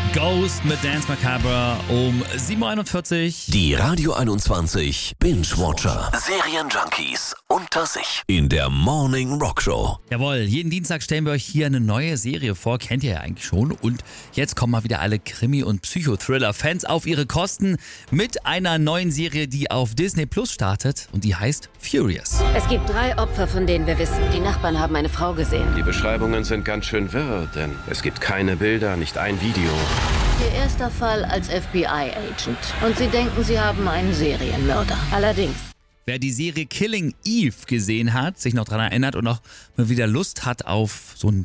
Ghost mit Dance Macabre um 7.41 Uhr. Die Radio 21 Binge-Watcher. Serienjunkies unter sich in der Morning Rock Show. Jawohl, jeden Dienstag stellen wir euch hier eine neue Serie vor, kennt ihr ja eigentlich schon. Und jetzt kommen mal wieder alle Krimi- und Psychothriller-Fans auf ihre Kosten mit einer neuen Serie, die auf Disney Plus startet und die heißt Furious. Es gibt 3 Opfer, von denen wir wissen. Die Nachbarn haben eine Frau gesehen. Die Beschreibungen sind ganz schön wirr, denn es gibt keine Bilder, nicht ein Video. Ihr erster Fall als FBI-Agent. Und sie denken, sie haben einen Serienmörder. Allerdings. Wer die Serie Killing Eve gesehen hat, sich noch daran erinnert und auch mal wieder Lust hat auf so ein